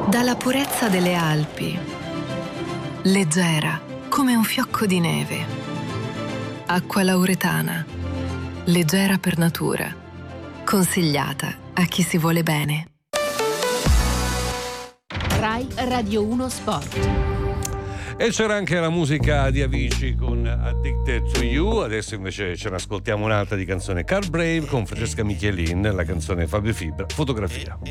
Dalla purezza delle Alpi, leggera come un fiocco di neve. Acqua lauretana, leggera per natura, consigliata a chi si vuole bene. Rai Radio 1 Sport. E c'era anche la musica di Avicii con Addicted to You. Adesso invece ce ne ascoltiamo un'altra di canzone Car Brave con Francesca Michelin, la canzone Fabio Fibra, Fotografia.